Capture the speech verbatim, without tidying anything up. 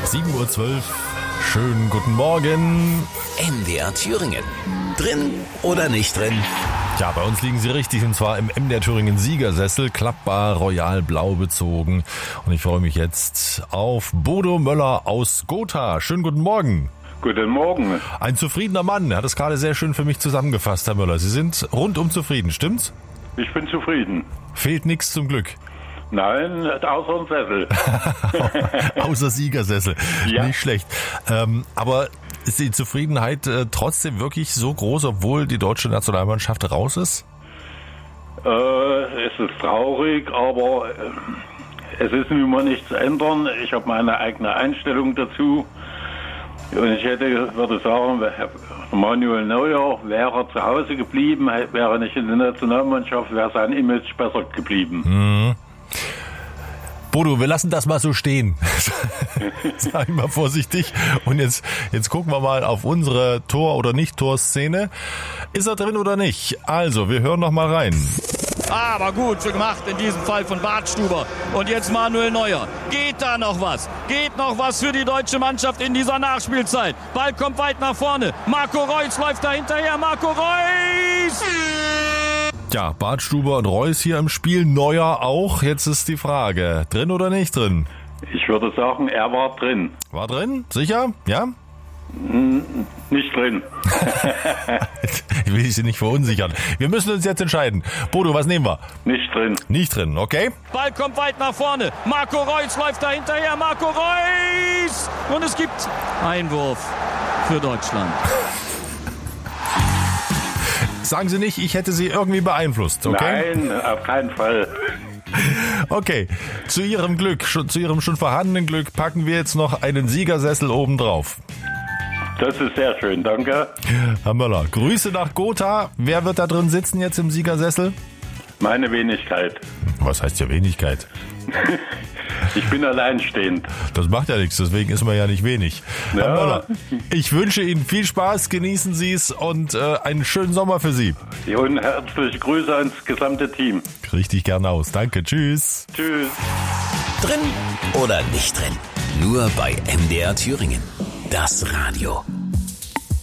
sieben Uhr zwölf. Schönen guten Morgen. M D R Thüringen. Drin oder nicht drin? Ja, bei uns liegen Sie richtig, und zwar im M D R Thüringen Siegersessel, klappbar, royal blau bezogen. Und ich freue mich jetzt auf Bodo Möller aus Gotha. Schönen guten Morgen. Guten Morgen. Ein zufriedener Mann. Er hat es gerade sehr schön für mich zusammengefasst, Herr Möller. Sie sind rundum zufrieden, stimmt's? Ich bin zufrieden. Fehlt nichts zum Glück. Nein, außer dem Sessel. Außer Siegersessel. Ja. Nicht schlecht. Ähm, aber ist die Zufriedenheit äh, trotzdem wirklich so groß, obwohl die deutsche Nationalmannschaft raus ist? Äh, es ist traurig, aber äh, es ist nun mal nichts zu ändern. Ich habe meine eigene Einstellung dazu. Und ich hätte, würde sagen, Manuel Neuer wäre zu Hause geblieben, wäre nicht in der Nationalmannschaft, wäre sein Image besser geblieben. Mhm. Bodo, wir lassen das mal so stehen. Sag ich mal vorsichtig. Und jetzt, jetzt gucken wir mal auf unsere Tor- oder Nicht-Tor-Szene. Ist er drin oder nicht? Also, wir hören noch mal rein. Aber gut gemacht in diesem Fall von Bartstuber. Und jetzt Manuel Neuer. Geht da noch was? Geht noch was für die deutsche Mannschaft in dieser Nachspielzeit? Ball kommt weit nach vorne. Marco Reus läuft da hinterher. Marco Reus! Ja, Bartstuber und Reus hier im Spiel. Neuer auch. Jetzt ist die Frage, drin oder nicht drin? Ich würde sagen, er war drin. War drin? Sicher? Ja? Nicht drin. Ich will Sie nicht verunsichern. Wir müssen uns jetzt entscheiden. Bodo, was nehmen wir? Nicht drin. Nicht drin, okay? Ball kommt weit nach vorne. Marco Reus läuft da hinterher. Marco Reus! Und es gibt Einwurf für Deutschland. Sagen Sie nicht, ich hätte Sie irgendwie beeinflusst, okay? Nein, auf keinen Fall. Okay, zu Ihrem Glück, schon, zu Ihrem schon vorhandenen Glück packen wir jetzt noch einen Siegersessel oben drauf. Das ist sehr schön, danke. Herr Möller, Grüße nach Gotha. Wer wird da drin sitzen jetzt im Siegersessel? Meine Wenigkeit. Was heißt ja Wenigkeit? Ich bin alleinstehend. Das macht ja nichts, deswegen ist man ja nicht wenig. Ja. Herr Möller, ich wünsche Ihnen viel Spaß, genießen Sie es und äh, einen schönen Sommer für Sie. Und herzliche Grüße ans gesamte Team. Richtig gern aus. Danke, tschüss. Tschüss. Drin oder nicht drin? Nur bei M D R Thüringen. Das Radio.